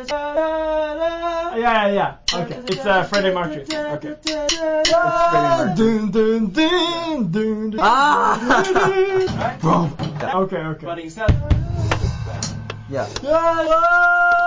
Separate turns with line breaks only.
Yeah. Okay, it's Freddie Mercury. Okay, it's Freddie Mercury.
Ah!
Okay.
But instead.
Yeah.